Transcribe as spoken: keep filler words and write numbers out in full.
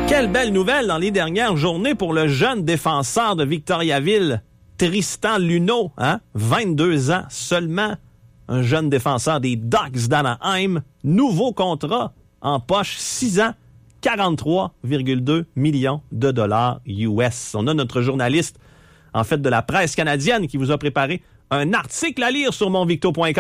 Quelle belle nouvelle dans les dernières journées pour le jeune défenseur de Victoriaville, Tristan Luneau, hein? vingt-deux ans seulement, un jeune défenseur des Ducks d'Anaheim, nouveau contrat en poche, six ans, quarante-trois virgule deux millions de dollars U S. On a notre journaliste, en fait, de la presse canadienne qui vous a préparé un article à lire sur mon victo point com.